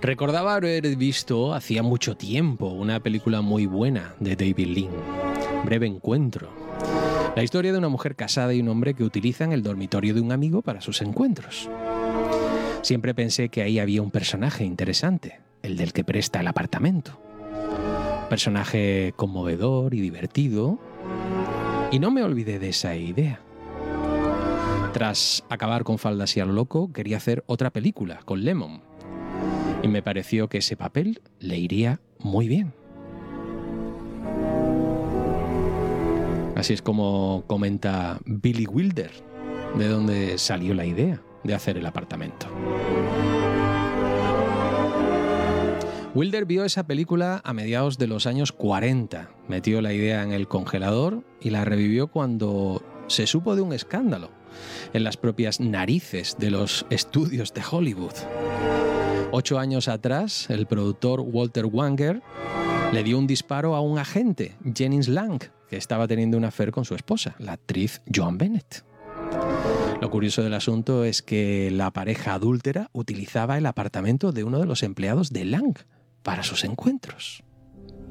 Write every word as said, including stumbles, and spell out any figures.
Recordaba haber visto hacía mucho tiempo una película muy buena de David Lean, Breve Encuentro. La historia de una mujer casada y un hombre que utilizan el dormitorio de un amigo para sus encuentros. Siempre pensé que ahí había un personaje interesante, el del que presta el apartamento. Personaje conmovedor y divertido, y no me olvidé de esa idea. Tras acabar con Faldas y a lo loco, quería hacer otra película con Lemon, y me pareció que ese papel le iría muy bien. Así es como comenta Billy Wilder, de donde salió la idea de hacer El apartamento. Wilder vio esa película a mediados de los años cuarenta, metió la idea en el congelador y la revivió cuando se supo de un escándalo en las propias narices de los estudios de Hollywood. Ocho años atrás, el productor Walter Wanger le dio un disparo a un agente, Jennings Lang, que estaba teniendo un affair con su esposa, la actriz Joan Bennett. Lo curioso del asunto es que la pareja adúltera utilizaba el apartamento de uno de los empleados de Lang para sus encuentros.